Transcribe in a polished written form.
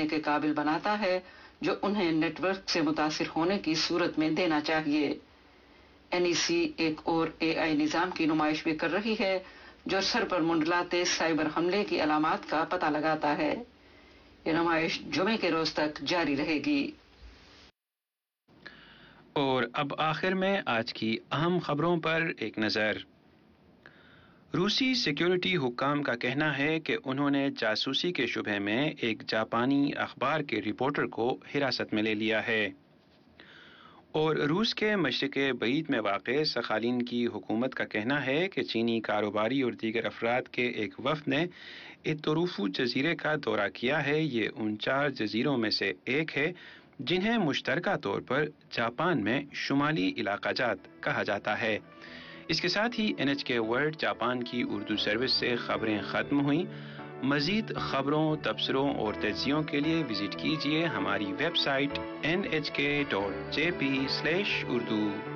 دینے کے قابل بناتا ہے جو انہیں نیٹ ورک سے متاثر ہونے کی صورت میں دینا چاہیے۔ NEC ایک اور AI نظام کی نمائش بھی کر رہی ہے جو سر پر منڈلاتے سائبر حملے کی علامات کا پتہ لگاتا ہے۔ یہ نمائش جمعے کے روز تک جاری رہے گی۔ اور اب آخر میں آج کی اہم خبروں پر ایک نظر۔ روسی سیکیورٹی حکام کا کہنا ہے کہ انہوں نے جاسوسی کے شبہ میں ایک جاپانی اخبار کے رپورٹر کو حراست میں لے لیا ہے۔ اور روس کے مشرق بعید میں واقع سخالین کی حکومت کا کہنا ہے کہ چینی کاروباری اور دیگر افراد کے ایک وفد نے ایتوروفو جزیرے کا دورہ کیا ہے۔ یہ ان 4 جزیروں میں سے ایک ہے جنہیں مشترکہ طور پر جاپان میں شمالی علاقہ جات کہا جاتا ہے۔ اس کے ساتھ ہی NHK ورلڈ جاپان کی اردو سروس سے خبریں ختم ہوئیں۔ مزید خبروں، تبصروں اور تجزیوں کے لیے وزٹ کیجیے ہماری ویب سائٹ nhk.jp/urdu۔